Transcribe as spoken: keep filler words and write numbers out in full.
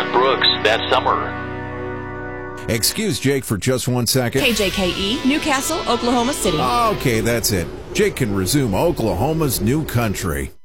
Garth Brooks, That Summer. Excuse Jake for just one second. K J K E, Newcastle, Oklahoma City. Okay, that's it. Jake can resume Oklahoma's new country.